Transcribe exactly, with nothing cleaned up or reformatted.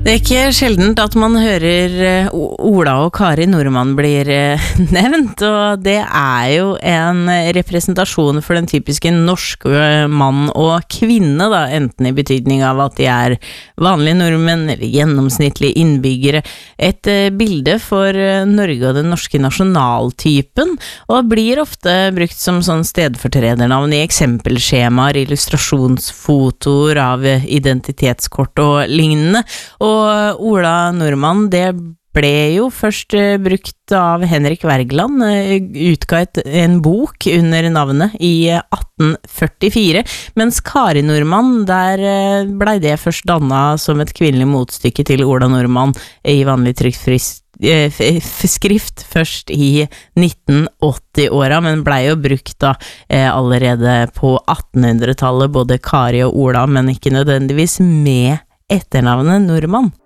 Det er ikke sjeldent at man hører Ola og Kari Nordmann blir nevnt, og det er jo en representasjon for den typiske norske mann og kvinne, da, enten i betydning av at de er vanlige nordmenn eller gjennomsnittlige innbyggere. Et bilde for Norge og den norske nasjonaltypen, og blir ofte brukt som sånn stedfortredernavn i eksempelskjemaer, illustrasjonsfotoer av identitetskort og lignende. Og Og Ola Nordmann, det ble jo først brukt av Henrik Wergeland, utga et, en bok under navnet i atten førtifire, mens Kari Nordmann, der ble det først dannet som et kvinnelig motstykke til Ola Nordmann i vanlig trykkfrist skrift først i nitten åtti-åra, men ble jo brukt da eh, allerede på attenhundretallet, både Kari og Ola, men ikke nødvendigvis med etternavnet Nordmann.